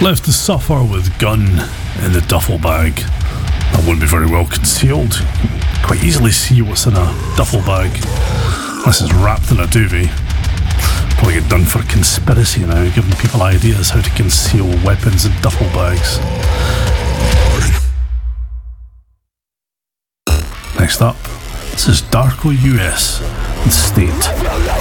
Left to suffer with gun in the duffel bag. That wouldn't be very well concealed. Quite easily see what's in a duffel bag. This is wrapped in a duvet. Probably get done for a conspiracy now, giving people ideas how to conceal weapons in duffel bags. Next up, this is Darko US and State.